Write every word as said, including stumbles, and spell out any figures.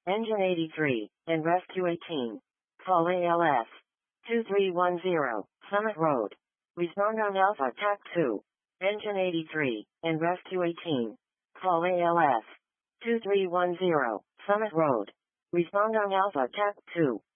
Engine eighty-three, and Rescue eighteen. Call A L S. two three one zero, Summit Road. Respond on Alpha T A C two. Engine eighty-three, and Rescue eighteen. Call A L S. two three one zero, Summit Road. Respond on Alpha T A C two.